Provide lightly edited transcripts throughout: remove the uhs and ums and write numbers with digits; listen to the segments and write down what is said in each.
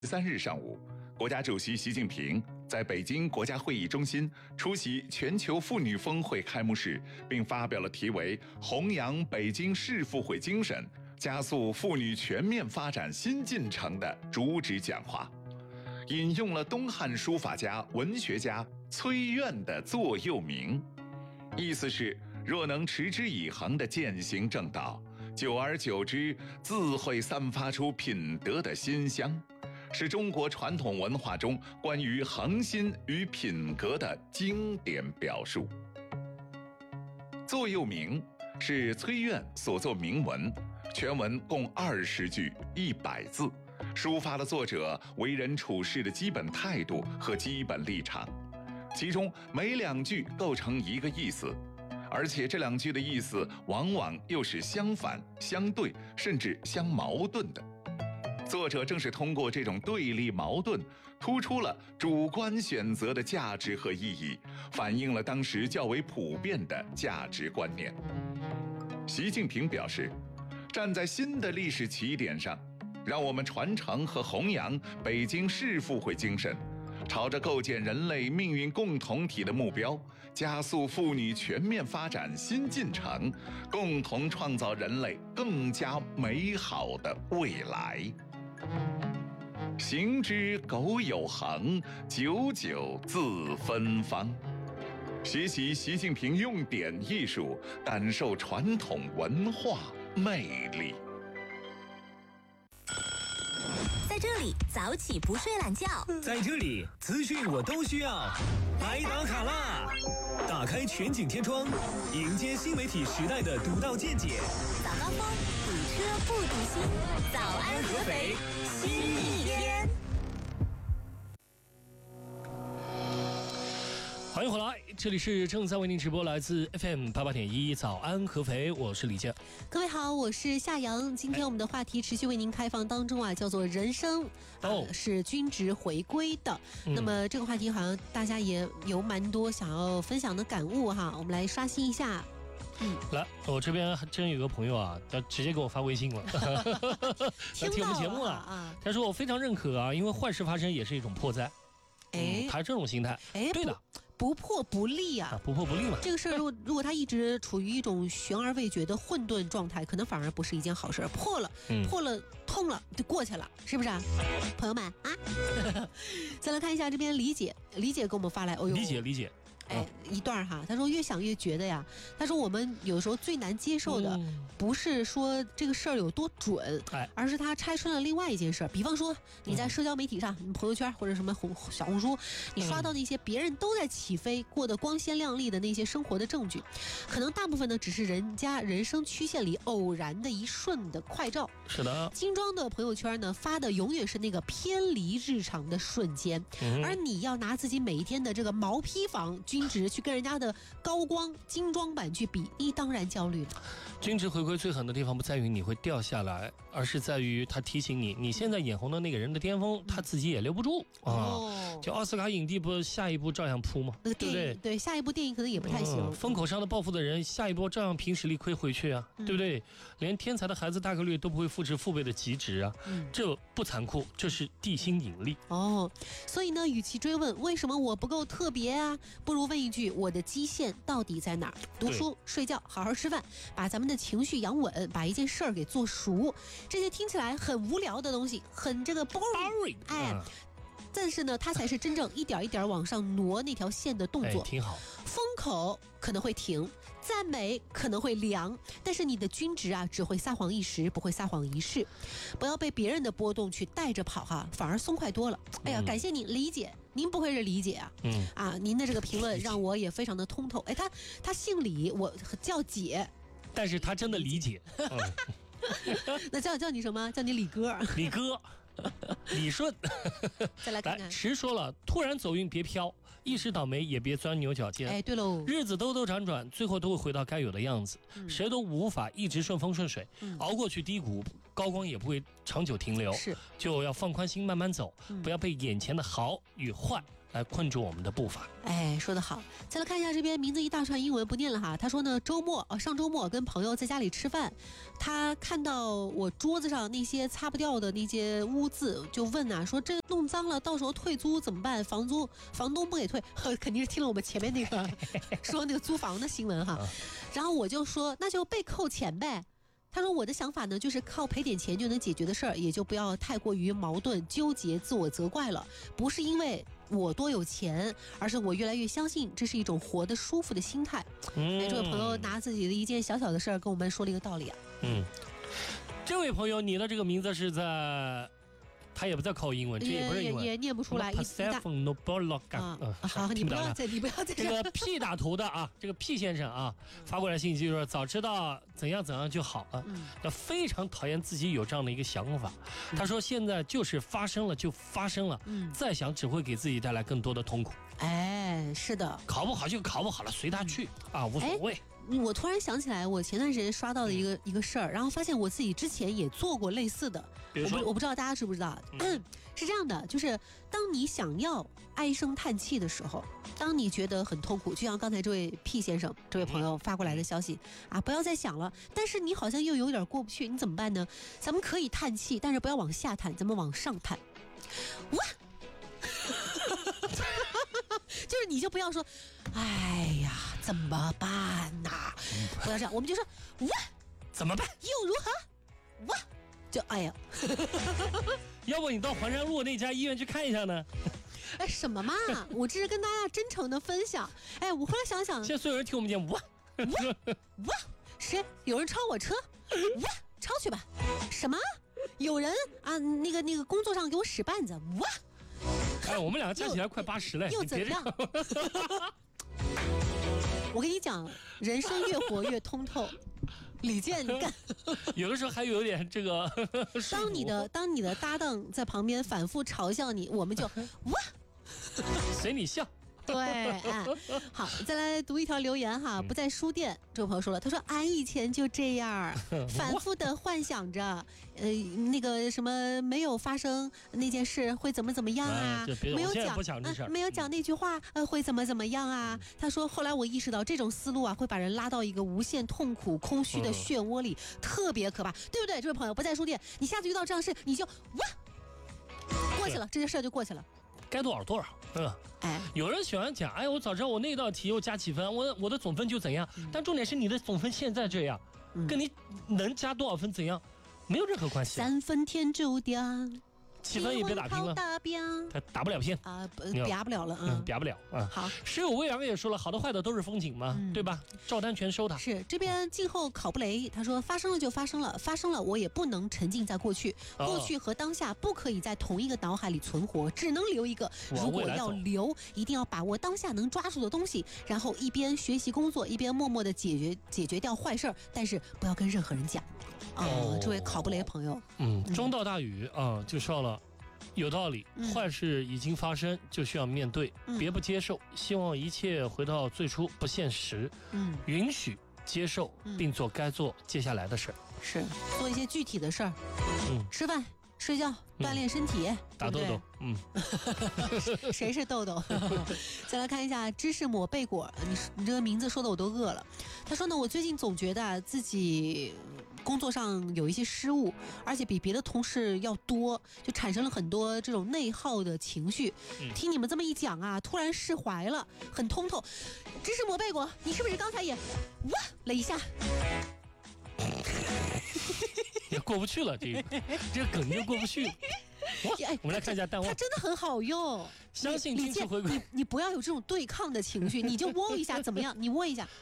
3日上午，国家主席习近平在北京国家会议中心出席全球妇女峰会开幕式，并发表了题为“弘扬北京世妇会精神，加速妇女全面发展新进程”的主旨讲话，引用了东汉书法家、文学家崔苑的座右铭，意思是：若能持之以恒地践行正道，久而久之，自会散发出品德的馨香。是中国传统文化中关于恒心与品格的经典表述。座右铭是崔苑所作铭文，全文共20句100字，抒发了作者为人处事的基本态度和基本立场，其中每2句构成一个意思，而且这2句的意思往往又是相反、相对，甚至相矛盾的。作者正是通过这种对立矛盾，突出了主观选择的价值和意义，反映了当时较为普遍的价值观念。习近平表示，站在新的历史起点上，让我们传承和弘扬北京世妇会精神，朝着构建人类命运共同体的目标，加速妇女全面发展新进程，共同创造人类更加美好的未来。行之苟有恒，久久自芬芳。学习习近平用典艺术，感受传统文化魅力。 在这里早起不睡懒觉， 在这里资讯我都需要，来打卡啦！打开全景天窗，迎接新媒体时代的独到见解。 早高峰，堵车不堵心，早安合肥，新一天。 欢迎回来，这里是正在为您直播来自 FM88.1早安合肥，我是李健。 各位好，我是夏阳。今天我们的话题持续为您开放当中啊，叫做人生是均值回归的。那么这个话题好像大家也有蛮多想要分享的感悟哈，我们来刷新一下。 来，我这边真有个朋友啊，他直接给我发微信了，他听我们节目了，他说我非常认可啊，因为坏事发生也是一种破灾。他这种心态，对的。 不破不立啊， 不破不立嘛。这个事儿如果他一直处于一种悬而未决的混沌状态，可能反而不是一件好事。破了痛了就过去了，是不是啊？朋友们啊，再来看一下这边李姐给我们发来，理解。 一段哈，他说越想越觉得呀，他说我们有时候最难接受的不是说这个事儿有多准，而是他拆穿了另外一件事儿。比方说你在社交媒体上，你朋友圈或者什么小红书，你刷到那些别人都在起飞过得光鲜亮丽的那些生活的证据，可能大部分呢只是人家人生曲线里偶然的一瞬的快照。 是的， 精装的朋友圈呢发的永远是那个偏离日常的瞬间，而你要拿自己每一天的这个毛坯房均值去跟人家的高光精装版去比，你当然焦虑了。 均值回归最狠的地方不在于你会掉下来，而是在于他提醒你，你现在眼红的那个人的巅峰，他自己也留不住啊。就奥斯卡影帝不下一步照样扑吗？对不对？ 对，下一部电影可能也不太行。 风口上的暴富的人，下一波照样凭实力亏回去啊，对不对？连天才的孩子大概率都不会复制父辈的极值啊，这不残酷，这是地心引力。 所以呢，与其追问为什么我不够特别啊，不如问一句，我的基线到底在哪儿？读书、睡觉、好好吃饭，把咱们的情绪养稳，把一件事儿给做熟，这些听起来很无聊的东西，很这个 boring， 但是呢，它才是真正一点一点往上挪那条线的动作。 挺好。 风口可能会停，赞美可能会凉，但是你的均值啊，只会撒谎一时，不会撒谎一世。不要被别人的波动去带着跑哈，反而松快多了。哎呀，感谢你理解，您不愧是理解啊。您的这个评论让我也非常的通透。他姓李，我叫姐， 但是他真的理解。 那叫你什么？叫你李哥。 李哥。理顺。 再来看看， 迟说了，突然走运别飘，一时倒霉也别钻牛角尖。 对喽， 日子兜兜转转，最后都会回到该有的样子。谁都无法一直顺风顺水，熬过去低谷，高光也不会长久停留。 是， 就要放宽心，慢慢走，不要被眼前的好与坏来困住我们的步伐。 哎，说得好。再来看一下这边名字一大串英文不念了哈。他说呢，上周末跟朋友在家里吃饭，他看到我桌子上那些擦不掉的那些污渍，就问啊，说这弄脏了，到时候退租怎么办？房东不给退，肯定是听了我们前面那个说那个租房的新闻哈。然后我就说那就被扣钱呗。他说我的想法呢，就是靠赔点钱就能解决的事儿，也就不要太过于矛盾、纠结、自我责怪了。不是因为我多有钱，而是我越来越相信这是一种活得舒服的心态。这位朋友拿自己的一件小小的事儿跟我们说了一个道理啊。 这位朋友，你的这个名字是在。他也不在考英文，这也不是英文， 也念不出来。好，你不要再这个 P 打头的啊，这个 P 先生啊，发过来信息说早知道怎样就好了。他非常讨厌自己有这样的一个想法。他说现在就是发生了就发生了，再想只会给自己带来更多的痛苦。 哎，是的， 考不好就考不好了，随他去啊，无所谓。 我突然想起来，我前段时间刷到的一个事儿，然后发现我自己之前也做过类似的。我不知道大家知不知道，是这样的，就是当你想要唉声叹气的时候，当你觉得很痛苦，就像刚才这位 P 先生这位朋友发过来的消息啊，不要再想了。但是你好像又有点过不去，你怎么办呢？咱们可以叹气，但是不要往下叹，咱们往上叹。哇！就是你就不要说，哎呀，怎么办呐？不要这样，我们就说，哇， 怎么办？ 又如何？哇，就哎呀， 要不你到环山路那家医院去看一下呢？ 哎，什么嘛？我这是跟大家真诚的分享。哎，我后来想想， 现在所有人听我们节目，哇， 谁？有人超我车？哇，超去吧。什么？有人啊，那个工作上给我使绊子？哇！ 哎，我们两个加起来快80了， 又怎样？我跟你讲，人生越活越通透。李健，你干。 有的时候还有点这个。 当你的搭档在旁边反复嘲笑你，我们就哇， 随你笑。 对，好，再来读一条留言哈，不在书店。这位朋友说了，他说俺以前就这样，反复的幻想着，那个什么没有发生那件事会怎么样啊？没有讲那句话，会怎么样啊？他说后来我意识到这种思路啊，会把人拉到一个无限痛苦、空虚的漩涡里，特别可怕，对不对？这位朋友不在书店，你下次遇到这样的事，你就哇，过去了，这件事就过去了。 该多少，有人喜欢讲，哎，我早知道我那道题又加几分，我的总分就怎样。但重点是你的总分现在这样，跟你能加多少分怎样，没有任何关系。 3分天注定。 7分也别打拼了，他打不了拼啊，打不了了， 打不了啊。 好， 十有未央也说了，好的坏的都是风景嘛，对吧？照单全收它。 是这边静候考不雷，他说发生了就发生了，发生了我也不能沉浸在过去，过去和当下不可以在同一个脑海里存活，只能留一个。如果要留，一定要把握当下能抓住的东西，然后一边学习工作，一边默默的解决掉坏事儿，但是不要跟任何人讲。这位考不雷朋友， 中到大雨啊，就说了。有道理，坏事已经发生，就需要面对，别不接受。希望一切回到最初，不现实。允许接受，并做该做接下来的事儿。 是做一些具体的事儿。吃饭、睡觉、锻炼身体， 打豆豆。 谁是豆豆？再来看一下芝士抹贝果，你这个名字说的我都饿了。他说呢，我最近总觉得自己工作上有一些失误，而且比别的同事要多，就产生了很多这种内耗的情绪。听你们这么一讲啊，突然释怀了，很通透。芝士抹贝果，你是不是刚才也哇了一下？ 也过不去了，这个梗就过不去了。我们来看一下淡忘， 它真的很好用。 相信矜持回归， 你不要有这种对抗的情绪，你就窝一下怎么样？你窝一下。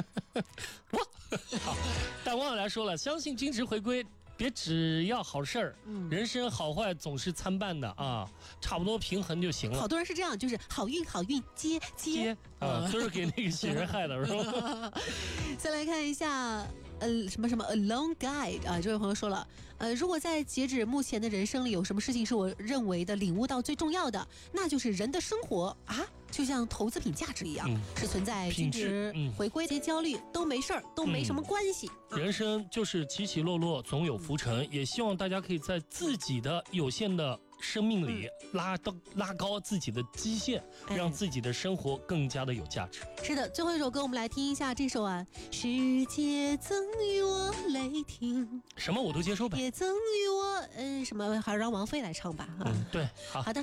好，淡忘来说了，相信矜持回归，别只要好事儿，人生好坏总是参半的啊，差不多平衡就行了。 好多人是这样，就是好运接啊，都是给那个写人害的，是吧？ 再来看一下。什么 A long guide 啊，这位朋友说了，如果在截止目前的人生里有什么事情是我认为的领悟到最重要的，那就是人的生活啊，就像投资品价值一样，是存在均值回归，这些焦虑都没事儿，都没什么关系。 人生就是起起落落，总有浮沉，也希望大家可以在自己的有限的生命里拉高自己的基线，让自己的生活更加的有价值。 是的，最后一首歌我们来听一下这首啊，世界赠予我雷霆， 什么我都接受呗， 也赠予我什么，还是让王菲来唱吧。 对，好。 好的。